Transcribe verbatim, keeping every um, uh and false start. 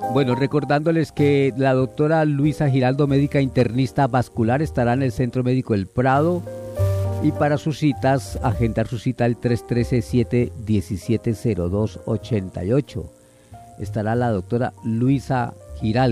Bueno, recordándoles que la doctora Luisa Giraldo, médica internista vascular, estará en el Centro Médico El Prado. Y para sus citas, agendar su cita al tres uno tres, siete uno siete, cero dos ocho ocho. Estará la doctora Luisa Giraldo.